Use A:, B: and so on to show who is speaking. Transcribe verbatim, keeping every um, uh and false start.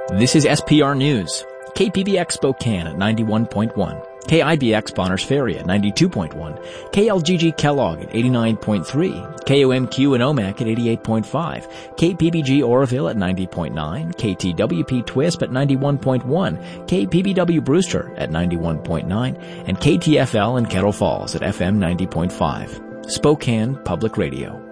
A: This is S P R News. K P B X Spokane at ninety-one point one. K I B X Bonners Ferry at ninety-two point one. K L G G Kellogg at eighty-nine point three. K O M Q in Omak at eighty-eight point five. K P B G Oroville at ninety point nine. K T W P Twisp at ninety-one point one. K P B W Brewster at ninety-one point nine. And K T F L in Kettle Falls at F M ninety point five. Spokane Public Radio.